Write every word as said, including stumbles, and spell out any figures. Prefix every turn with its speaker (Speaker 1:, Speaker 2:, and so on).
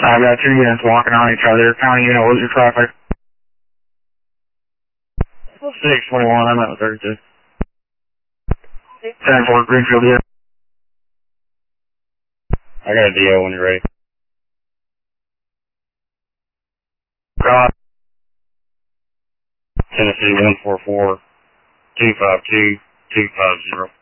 Speaker 1: I've got two units walking on each other. County unit, what's your traffic? six twenty-one, I'm at thirty-two. ten four, Greenfield, yeah. I got a D O when you're ready. God. Tennessee one four four two five two two five zero.